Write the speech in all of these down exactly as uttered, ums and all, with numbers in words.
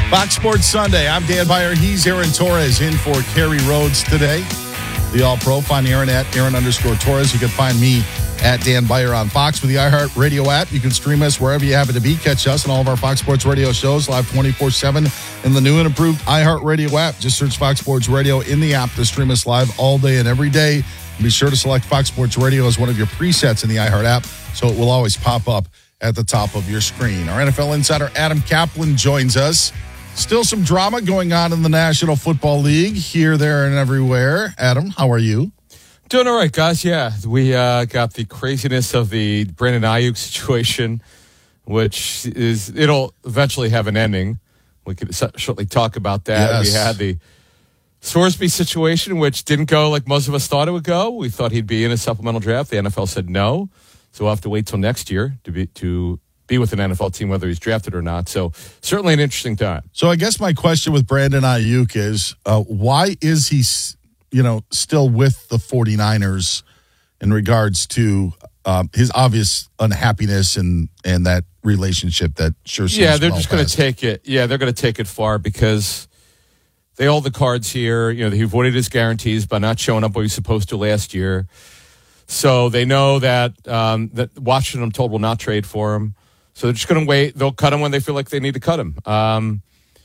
Fox Sports Sunday. I'm Dan Beyer. He's Aaron Torres in for Kerry Rhodes today. The All-Pro. Find Aaron at Aaron underscore Torres. You can find me at Dan Beyer on Fox with the iHeartRadio app. You can stream us wherever you happen to be. Catch us and all of our Fox Sports Radio shows live twenty-four seven in the new and improved iHeartRadio app. Just search Fox Sports Radio in the app to stream us live all day and every day. And be sure to select Fox Sports Radio as one of your presets in the iHeart app so it will always pop up at the top of your screen. Our N F L insider Adam Kaplan joins us. Still some drama going on in the National Football League here, there, and everywhere. Adam, how are you? Doing all right, guys. Yeah, we uh, got the craziness of the Brandon Ayuk situation, which is it'll eventually have an ending. We could shortly talk about that. Yes. We had the Sorsby situation, which didn't go like most of us thought it would go. We thought he'd be in a supplemental draft. The N F L said no, so we'll have to wait till next year to be to. be with an N F L team, whether he's drafted or not. So certainly an interesting time. So I guess my question with Brandon Ayuk is, uh, why is he, you know, still with the 49ers in regards to um, his obvious unhappiness and, and that relationship that sure seems Yeah, they're well just going to past. take it. Yeah, they're going to take it far because they hold the cards here. You know, he avoided his guarantees by not showing up where he was supposed to last year. So they know that um, that Washington, I'm told, will not trade for him. So they're just going to wait. They'll cut him when they feel like they need to cut him. Um,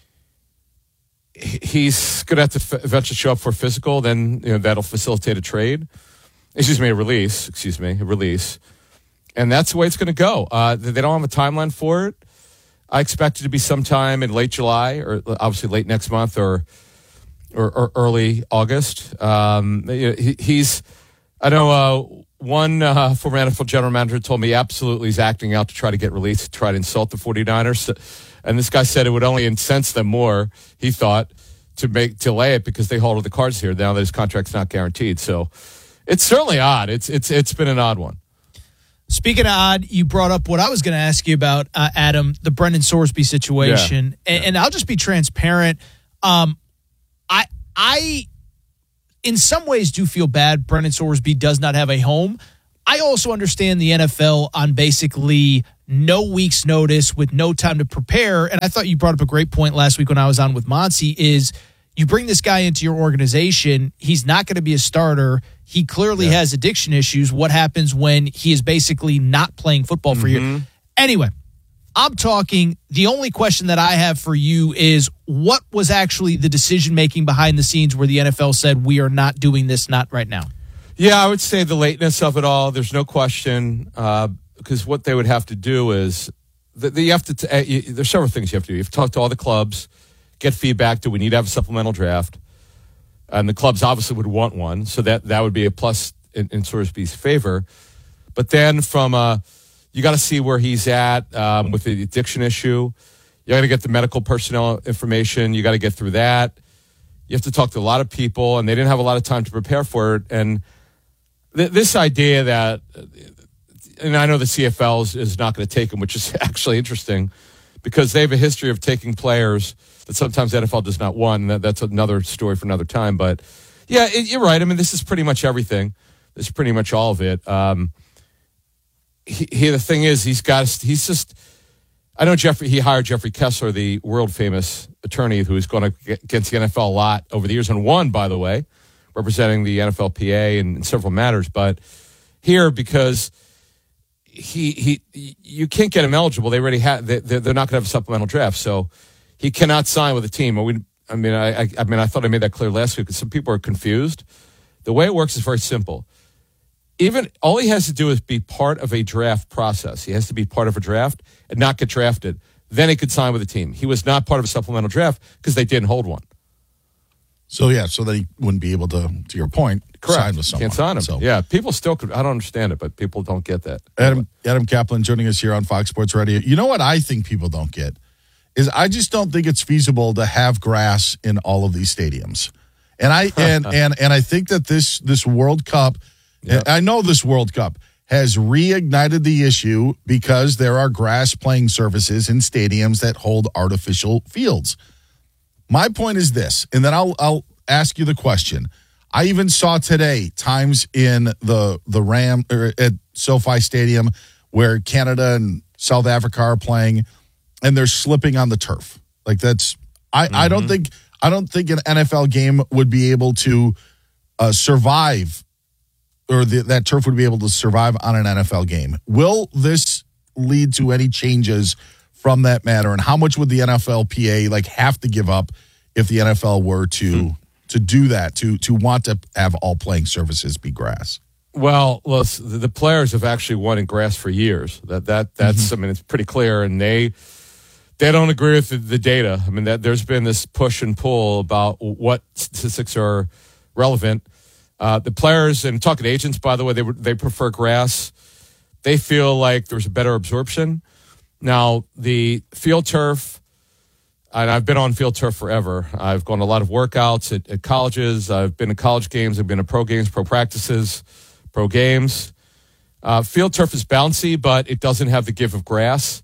he's going to have to f- eventually show up for physical. Then you know that'll facilitate a trade. Excuse me, a release. Excuse me, a release. And that's the way it's going to go. Uh, they don't have a timeline for it. I expect it to be sometime in late July, or obviously late next month, or or, or early August. Um, he, he's. I know. Uh, One uh, former N F L general manager told me absolutely he's acting out to try to get released, to try to insult the 49ers. And this guy said it would only incense them more, he thought, to make delay it because they hold all the cards here now that his contract's not guaranteed. So it's certainly odd. It's it's It's been an odd one. Speaking of odd, you brought up what I was going to ask you about, uh, Adam, the Brendan Sorsby situation. Yeah. And, Yeah. and I'll just be transparent. Um, I I... in some ways do feel bad Brendan Sorsby does not have a home. I also understand the N F L on basically no week's notice with no time to prepare. And I thought you brought up a great point last week when I was on with Monty is you bring this guy into your organization. He's not going to be a starter. He clearly Yeah. has addiction issues. What happens when he is basically not playing football for Mm-hmm. you? Anyway, I'm talking, the only question that I have for you is what was actually the decision-making behind the scenes where the N F L said we are not doing this, not right now? Yeah, I would say the lateness of it all, there's no question, uh, because what they would have to do is, the, the, you have to, t- uh, you, there's several things you have to do. You have to talk to all the clubs, get feedback. Do we need to have a supplemental draft? And the clubs obviously would want one, so that, that would be a plus in, in Sorsby's favor. But then from a, you got to see where he's at um, with the addiction issue. You got to get the medical personnel information. You got to get through that. You have to talk to a lot of people, and they didn't have a lot of time to prepare for it. And th- this idea that, and I know the C F L is, is not going to take him, which is actually interesting because they have a history of taking players that sometimes the N F L does not want. That, that's another story for another time. But, yeah, it, you're right. I mean, this is pretty much everything. This is pretty much all of it. Um, He, he, the thing is, he's got, he's just, I know Jeffrey, he hired Jeffrey Kessler, the world famous attorney who's gone against the N F L a lot over the years and won, by the way, representing the N F L P A in, in several matters. But here, because he, he, you can't get him eligible. They already have, they, they're not going to have a supplemental draft. So he cannot sign with a team. I mean, I mean, I, I mean, I thought I made that clear last week because some people are confused. The way it works is very simple. Even all he has to do is be part of a draft process. He has to be part of a draft and not get drafted. Then he could sign with a team. He was not part of a supplemental draft because they didn't hold one. So, yeah, so that he wouldn't be able to, to your point, Correct. sign with someone. Can't sign him. So. Yeah, people still could. I don't understand it, but people don't get that. Adam, Adam Kaplan joining us here on Fox Sports Radio. You know what I think people don't get is I just don't think it's feasible to have grass in all of these stadiums. And I and and and I think that this this World Cup, yep. I know this World Cup has reignited the issue because there are grass playing surfaces in stadiums that hold artificial fields. My point is this, and then I'll I'll ask you the question. I even saw today times in the the Ram or at SoFi Stadium where Canada and South Africa are playing, and they're slipping on the turf. Like that's I, mm-hmm. I don't think I don't think an N F L game would be able to uh, survive, or the, that turf would be able to survive on an N F L game. Will this lead to any changes from that matter? And how much would the N F L P A like have to give up if the N F L were to hmm. to do that, to to want to have all playing surfaces be grass? Well, well, the players have actually wanted grass for years. That that that's mm-hmm. I mean, it's pretty clear, and they they don't agree with the, the data. I mean, that there's been this push and pull about what statistics are relevant. Uh, the players, and talking to agents, by the way, they they prefer grass. They feel like there's a better absorption. Now, the field turf, and I've been on field turf forever. I've gone to a lot of workouts at, at colleges. I've been to college games. I've been to pro games, pro practices, pro games. Uh, field turf is bouncy, but it doesn't have the give of grass.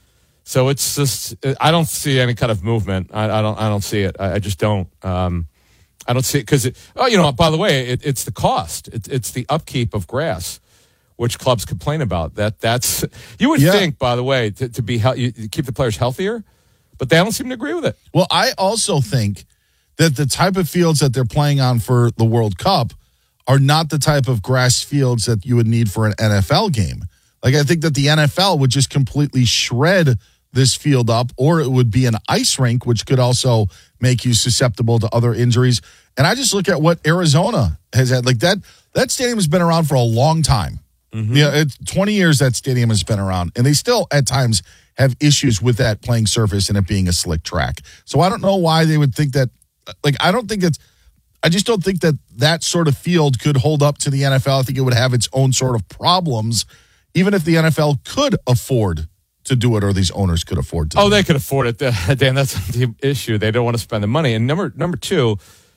So it's just, I don't see any kind of movement. I, I don't I don't see it. I, I just don't. Um, I don't see it because, it, oh, you know, by the way, it, it's the cost. It, it's the upkeep of grass, which clubs complain about. That That's, you would yeah. think, by the way, to, to be you, keep the players healthier, but they don't seem to agree with it. Well, I also think that the type of fields that they're playing on for the World Cup are not the type of grass fields that you would need for an N F L game. Like, I think that the N F L would just completely shred this field up, or it would be an ice rink, which could also make you susceptible to other injuries. And I just look at what Arizona has had. Like, that that stadium has been around for a long time. Mm-hmm. Yeah, it's twenty years that stadium has been around, and they still at times have issues with that playing surface and it being a slick track. So I don't know why they would think that. Like, I don't think it's. I just don't think that that sort of field could hold up to the N F L. I think it would have its own sort of problems, even if the N F L could afford to do it, or these owners could afford to. Oh, do they it. could afford it, Dan. That's the issue. They don't want to spend the money. And number number two,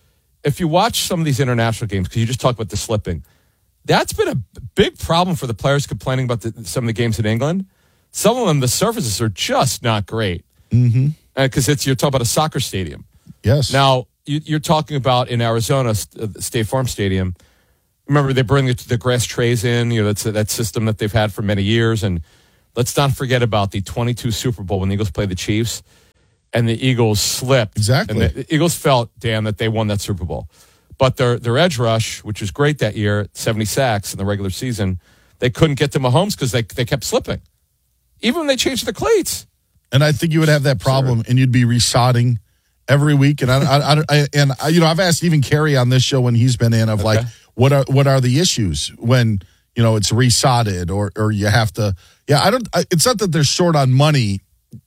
if you watch some of these international games, because you just talked about the slipping, that's been a big problem for the players complaining about the, some of the games in England. Some of them, the surfaces are just not great. Mm-hmm. Because it's you're talking about a soccer stadium. Yes. Now, you, you're talking about in Arizona, State Farm Stadium. Remember, they bring the, the grass trays in. You know, that's that system that they've had for many years. And let's not forget about the twenty-two Super Bowl when the Eagles played the Chiefs, and the Eagles slipped. Exactly. And the, the Eagles felt, Dan, that they won that Super Bowl. But their their edge rush, which was great that year, seventy sacks in the regular season, they couldn't get to Mahomes because they they kept slipping, even when they changed the cleats. And I think you would have that problem, and you'd be resodding every week. And I, I, I and I, you know, I've asked even Kerry on this show when he's been in of okay. like, what are what are the issues when you know it's resodded or or you have to. Yeah, I don't. I, it's not that they're short on money.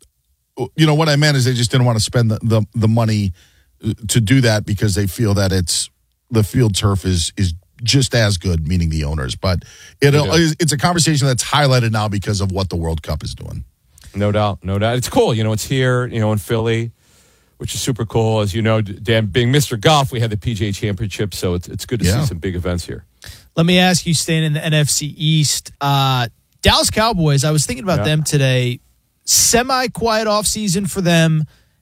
You know what I meant is they just didn't want to spend the the, the money to do that because they feel that it's the field turf is is just as good, meaning the owners. But it it's a conversation that's highlighted now because of what the World Cup is doing. No doubt, no doubt. It's cool. You know, it's here, you know, in Philly, which is super cool. As you know, Dan, being Mister Golf, we had the P G A Championship, so it's it's good to yeah. see some big events here. Let me ask you, staying in the N F C East, uh, Dallas Cowboys, I was thinking about yeah. them today. Semi-quiet offseason for them.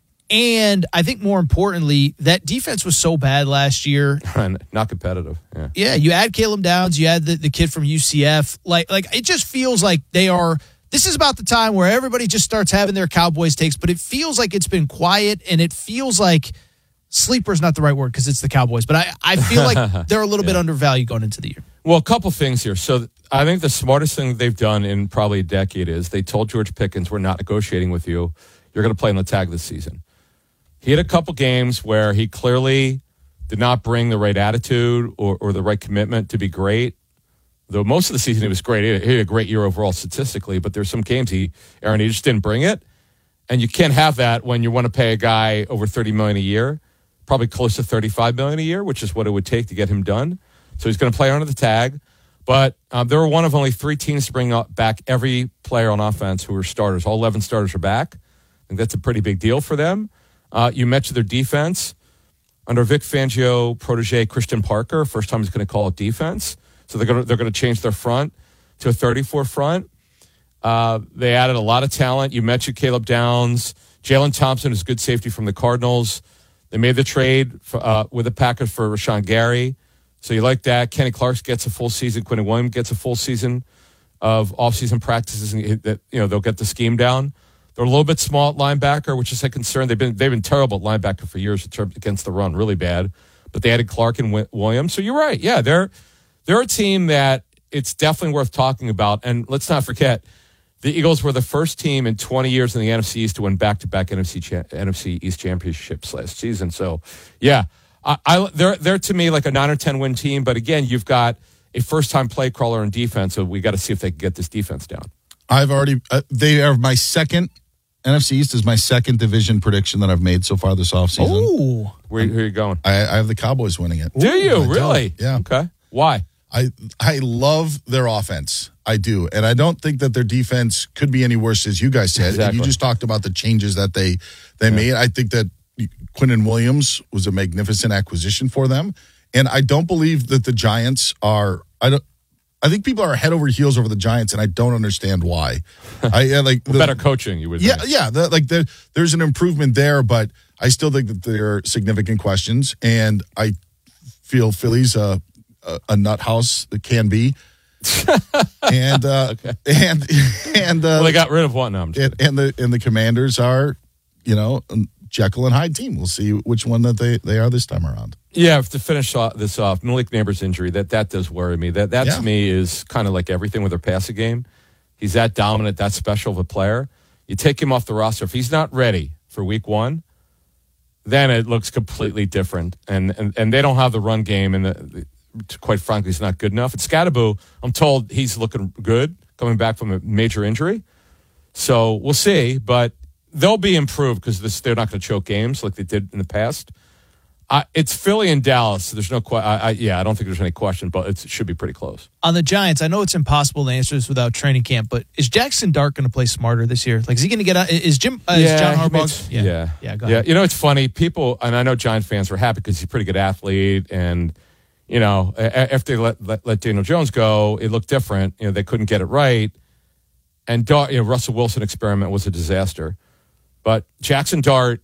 And I think more importantly, that defense was so bad last year. Not competitive. Yeah. Yeah, you add Caleb Downs, you add the, the kid from U C F. Like, like it just feels like they are – this is about the time where everybody just starts having their Cowboys takes, but it feels like it's been quiet, and it feels like sleeper is not the right word because it's the Cowboys. But I, I feel like they're a little yeah. bit undervalued going into the year. Well, a couple things here. So I think the smartest thing they've done in probably a decade is they told George Pickens, we're not negotiating with you. You're going to play in the tag this season. He had a couple games where he clearly did not bring the right attitude or, or the right commitment to be great. Though most of the season he was great. He had, he had a great year overall statistically, but there's some games he, Aaron, he just didn't bring it. And you can't have that when you want to pay a guy over thirty million dollars a year, probably close to thirty-five million dollars a year, which is what it would take to get him done. So he's going to play under the tag. But um, they were one of only three teams to bring back every player on offense who were starters. All eleven starters are back. I think that's a pretty big deal for them. Uh, you mentioned their defense. Under Vic Fangio protege Christian Parker, first time he's going to call it defense. So they're going to they're going to change their front to a thirty-four front. Uh, they added a lot of talent. You mentioned Caleb Downs. Jalen Thompson is good safety from the Cardinals. They made the trade for, uh, with the Packers for Rashawn Gary. So you like that. Kenny Clark gets a full season. Quinn Williams gets a full season of off-season practices. And that, you know, they'll get the scheme down. They're a little bit small at linebacker, which is a concern. They've been they've been terrible at linebacker for years against the run, really bad. But they added Clark and Williams. So you're right. Yeah, they're they're a team that it's definitely worth talking about. And let's not forget, the Eagles were the first team in twenty years in the N F C East to win back-to-back N F C cha- N F C East championships last season. So, yeah, I, I, they're they're to me like a nine or ten win team. But again, you've got a first-time play crawler in defense, so we got to see if they can get this defense down. I've already uh, they are my second N F C East is my second division prediction that I've made so far this offseason. Ooh, where, where are you going? I, I have the Cowboys winning it. Do you I really? Do. Yeah. Okay. Why? I I love their offense. I do. And I don't think that their defense could be any worse, as you guys said. Exactly. And you just talked about the changes that they they yeah. made. I think that Quinnen Williams was a magnificent acquisition for them. And I don't believe that the Giants are I don't I think people are head over heels over the Giants, and I don't understand why. I uh, like the, better coaching, you would yeah, think. Yeah, the, like the, there's an improvement there, but I still think that there are significant questions, and I feel Philly's a, a, a nut house that can be. and uh, okay. and and uh, well, they got rid of what now? And, and the and the Commanders are, you know, Jekyll and Hyde team. We'll see which one that they, they are this time around. Yeah, to finish this off, Malik Neighbors' injury, that, that does worry me. That, that yeah. to me is kind of like everything with their passing game. He's that dominant, that special of a player. You take him off the roster. If he's not ready for week one, then it looks completely different. And and, and they don't have the run game, and the, the, quite frankly, it's not good enough. And Scadaboo, I'm told he's looking good, coming back from a major injury. So we'll see, but they'll be improved because they're not going to choke games like they did in the past. Uh, it's Philly and Dallas. So there's no question. I, I, yeah, I don't think there's any question, but it's, it should be pretty close. On the Giants, I know it's impossible to answer this without training camp, but is Jackson Dart going to play smarter this year? Like, is he going to get out? Is Jim? Uh, yeah, is John Harbaugh? Yeah, yeah, yeah. Go ahead. Yeah, you know, it's funny. People, and I know Giant fans were happy because he's a pretty good athlete, and you know, after they let, let, let Daniel Jones go, it looked different. You know, they couldn't get it right, and Dart, you know, Russell Wilson experiment was a disaster, but Jackson Dart.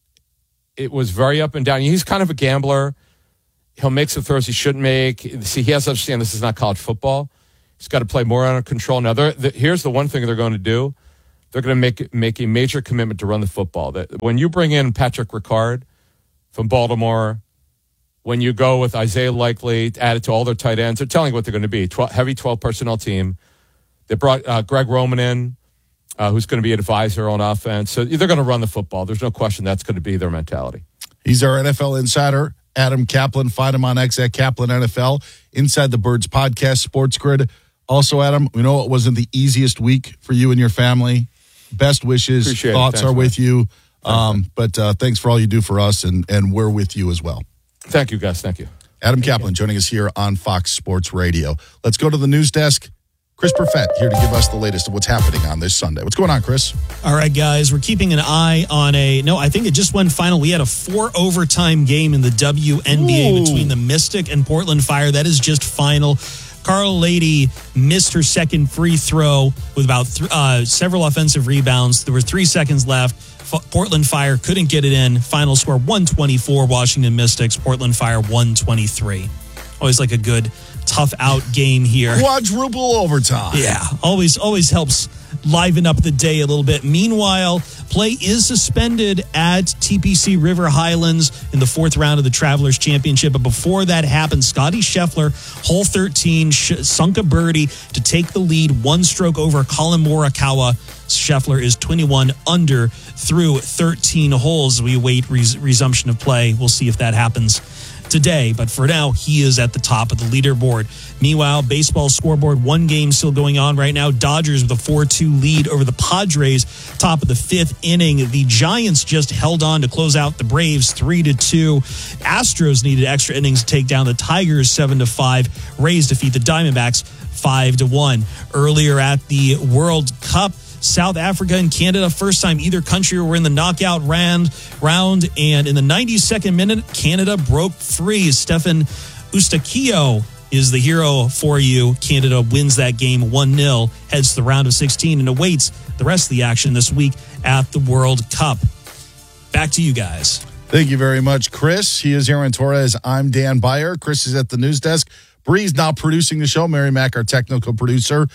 It was very up and down. He's kind of a gambler. He'll make some throws he shouldn't make. See, he has to understand this is not college football. He's got to play more under control. Now, the, here's the one thing they're going to do. They're going to make make a major commitment to run the football. That when you bring in Patrick Ricard from Baltimore, when you go with Isaiah Likely, added to all their tight ends, they're telling you what they're going to be. twelve, heavy twelve personnel team. They brought uh, Greg Roman in. Uh, who's going to be an advisor on offense. So they're going to run the football. There's no question that's going to be their mentality. He's our N F L insider, Adam Kaplan. Find him on X at Kaplan N F L, Inside the Birds podcast, Sports Grid. Also, Adam, we know it wasn't the easiest week for you and your family. Best wishes. Appreciate Thoughts Thanks, are man. with you. Um, but uh, thanks for all you do for us, and, and we're with you as well. Thank you, guys. Thank you. Adam Thank Kaplan you. joining us here on Fox Sports Radio. Let's go to the news desk. Chris Perfett here to give us the latest of what's happening on this Sunday. What's going on, Chris? All right, guys. We're keeping an eye on a, no, I think it just went final. We had a four overtime game in the W N B A Ooh. between the Mystic and Portland Fire. That is just final. Carl Lady missed her second free throw with about th- uh, several offensive rebounds. There were three seconds left. F- Portland Fire couldn't get it in. Final score one twenty-four, Washington Mystics. Portland Fire one twenty-three. Always like a good tough out game here. Quadruple overtime. Yeah, always always helps liven up the day a little bit. Meanwhile, play is suspended at T P C River Highlands in the fourth round of the Travelers Championship. But before that happened, Scotty Scheffler, hole thirteen, sh- sunk a birdie to take the lead, one stroke over Colin Morikawa. Scheffler is twenty-one under through thirteen holes. We await res- resumption of play. We'll see if that happens today, but for now, he is at the top of the leaderboard. Meanwhile, baseball scoreboard, one game still going on right now. Dodgers with a four two lead over the Padres, top of the fifth inning. The Giants just held on to close out the Braves three to two. Astros needed extra innings to take down the Tigers seven to five. Rays defeat the Diamondbacks five to one. Earlier at the World Cup, South Africa and Canada, first time either country were in the knockout round, round, and in the ninety-second minute, Canada broke free. Stefan Eustáquio is the hero for you. Canada wins that game one nil, heads to the round of sixteen, and awaits the rest of the action this week at the World Cup. Back to you guys. Thank you very much, Chris. He is Aaron Torres. I'm Dan Beyer. Chris is at the news desk. Bree's now producing the show. Mary Mack, our technical producer.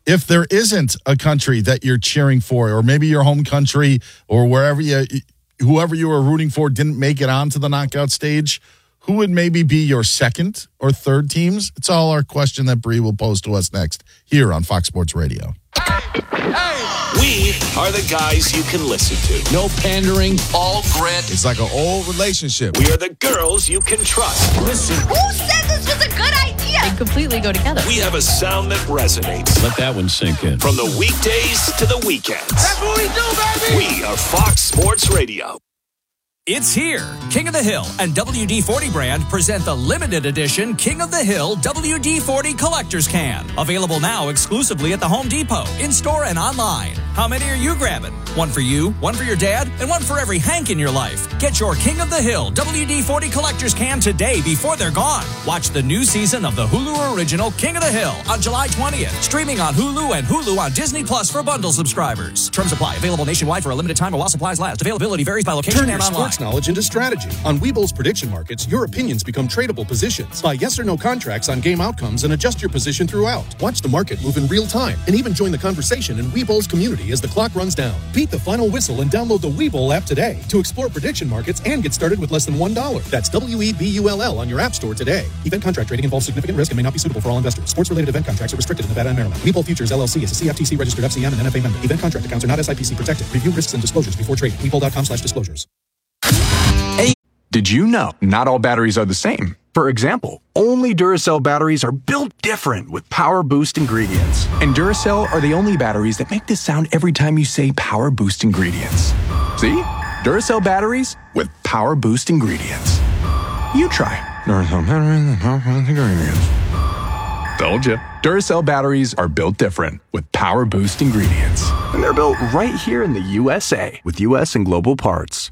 if there isn't a country that you're cheering for, or maybe your home country or wherever you, whoever you were rooting for didn't make it onto the knockout stage, who would maybe be your second or third teams? It's all our question that Bree will pose to us next here on Fox Sports Radio. We are the guys you can listen to. No pandering, all grit. It's like an old relationship. We are the girls you can trust. Listen. Who said this was a good idea? They completely go together. We have a sound that resonates. Let that one sink in. From the weekdays to the weekends. That's what we do, baby. We are Fox Sports Radio. It's here. King of the Hill and W D forty brand present the limited edition King of the Hill W D forty Collector's Can. Available now exclusively at the Home Depot, in-store and online. How many are you grabbing? One for you, one for your dad, and one for every Hank in your life. Get your King of the Hill W D forty Collector's Can today before they're gone. Watch the new season of the Hulu original King of the Hill on July twentieth. Streaming on Hulu and Hulu on Disney Plus for bundle subscribers. Terms apply. Available nationwide for a limited time while supplies last. Availability varies by location Turn and your online. Sports knowledge into strategy. On Webull's prediction markets, your opinions become tradable positions. Buy yes or no contracts on game outcomes and adjust your position throughout. Watch the market move in real time and even join the conversation in Webull's community as the clock runs down. Beat the final whistle and download the Webull app today to explore prediction markets and get started with less than one dollar. That's W E B U L L on your app store today. Event contract trading involves significant risk and may not be suitable for all investors. Sports-related event contracts are restricted in Nevada and Maryland. Webull Futures L L C is a C F T C registered F C M and N F A member. Event contract accounts are not S I P C protected. Review risks and disclosures before trading. Webull dot com slash disclosures. Did you know not all batteries are the same? For example, only Duracell batteries are built different with Power Boost ingredients. And Duracell are the only batteries that make this sound every time you say Power Boost ingredients. See? Duracell batteries with Power Boost ingredients. You try. Duracell batteries with Power Boost ingredients. Told you. Duracell batteries are built different with Power Boost ingredients. And they're built right here in the U S A with U S and global parts.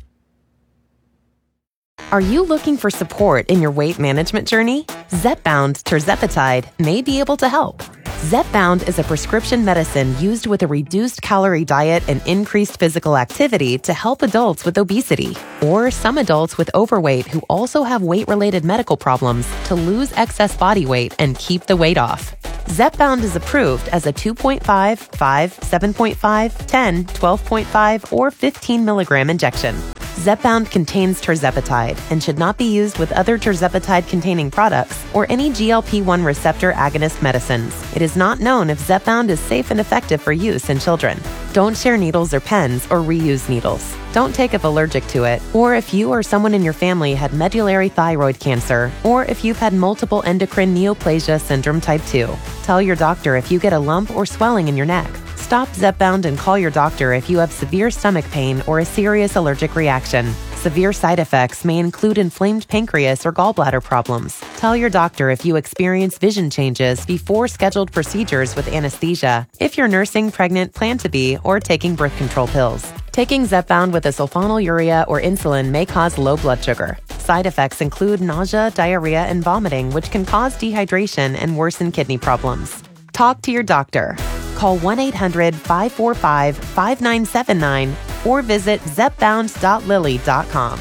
Are you looking for support in your weight management journey? Zepbound tirzepatide may be able to help. Zepbound is a prescription medicine used with a reduced calorie diet and increased physical activity to help adults with obesity or some adults with overweight who also have weight-related medical problems to lose excess body weight and keep the weight off. Zepbound is approved as a two point five, five, seven point five, ten, twelve point five, or fifteen milligram injection. Zepbound contains tirzepatide and should not be used with other tirzepatide-containing products or any G L P one receptor agonist medicines. It is not known if Zepbound is safe and effective for use in children. Don't share needles or pens or reuse needles. Don't take if allergic to it, or if you or someone in your family had medullary thyroid cancer, or if you've had multiple endocrine neoplasia syndrome type two. Tell your doctor if you get a lump or swelling in your neck. Stop Zepbound and call your doctor if you have severe stomach pain or a serious allergic reaction. Severe side effects may include inflamed pancreas or gallbladder problems. Tell your doctor if you experience vision changes before scheduled procedures with anesthesia, if you're nursing, pregnant, plan to be, or taking birth control pills. Taking Zepbound with a sulfonylurea or insulin may cause low blood sugar. Side effects include nausea, diarrhea, and vomiting, which can cause dehydration and worsen kidney problems. Talk to your doctor. Call one eight hundred, five four five, five nine seven nine or visit zepbound dot lilly dot com.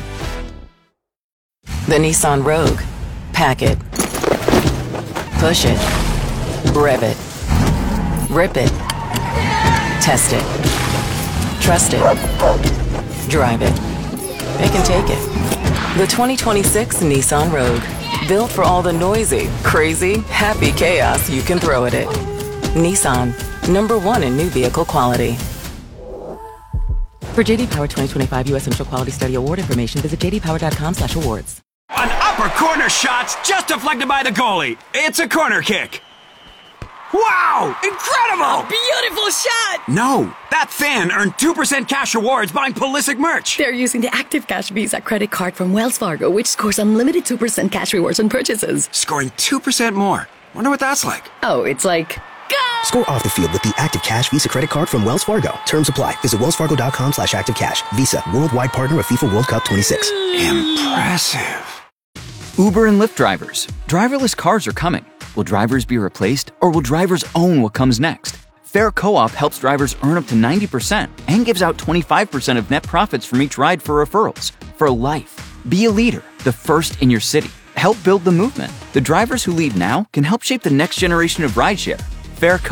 The Nissan Rogue. Pack it. Push it. Rev it. Rip it. Test it. Trust it. Drive it. It can take it. The twenty twenty-six Nissan Rogue. Built for all the noisy, crazy, happy chaos you can throw at it. Nissan. Number one in new vehicle quality. For J D Power twenty twenty-five U S Initial Quality Study Award information, visit j d power dot com slash awards. An upper corner shot's just deflected by the goalie. It's a corner kick. Wow! Incredible! A beautiful shot! No, that fan earned two percent cash rewards buying Pulisic merch. They're using the Active Cash Visa credit card from Wells Fargo, which scores unlimited two percent cash rewards on purchases. Scoring two percent more. Wonder what that's like. Oh, it's like... Go! Score off the field with the Active Cash Visa credit card from Wells Fargo. Terms apply. Visit wells fargo dot com slash active cash. Visa, worldwide partner of FIFA World Cup twenty-six. Impressive. Uber and Lyft drivers. Driverless cars are coming. Will drivers be replaced, or will drivers own what comes next? Fair Co-op helps drivers earn up to ninety percent and gives out twenty-five percent of net profits from each ride for referrals. For life. Be a leader, the first in your city. Help build the movement. The drivers who lead now can help shape the next generation of rideshare. Fair Co-op.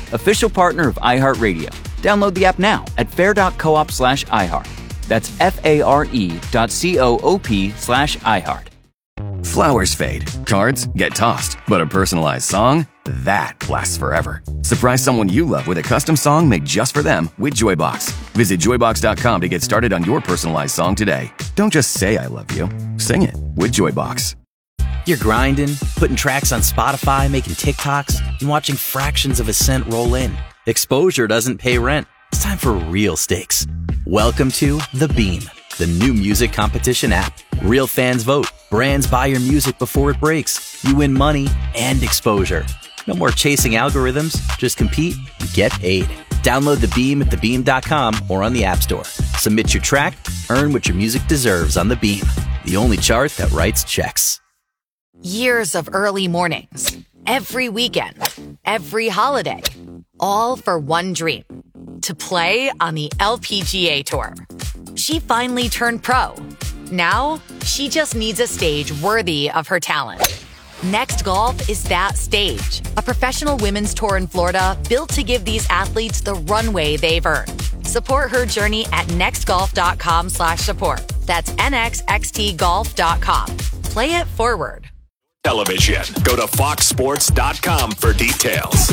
official partner of iHeartRadio. Download the app now at fair.coop slash iHeart. That's F-A-R-E dot C-O-O-P slash iHeart. Flowers fade, cards get tossed, but a personalized song, that lasts forever. Surprise someone you love with a custom song made just for them with Joybox. Visit joybox dot com to get started on your personalized song today. Don't just say I love you, sing it with Joybox. You're grinding, putting tracks on Spotify, making TikToks, and watching fractions of a cent roll in. Exposure doesn't pay rent. It's time for real stakes. Welcome to The Beam, the new music competition app. Real fans vote. Brands buy your music before it breaks. You win money and exposure. No more chasing algorithms. Just compete and get paid. Download The Beam at the beam dot com or on the App Store. Submit your track. Earn what your music deserves on The Beam, the only chart that writes checks. Years of early mornings, every weekend, every holiday, all for one dream, to play on the L P G A Tour. She finally turned pro. Now, she just needs a stage worthy of her talent. Next Golf is that stage, a professional women's tour in Florida built to give these athletes the runway they've earned. Support her journey at nextgolf.com slash support. That's nxxt golf dot com. Play it forward. Television. Go to fox sports dot com for details.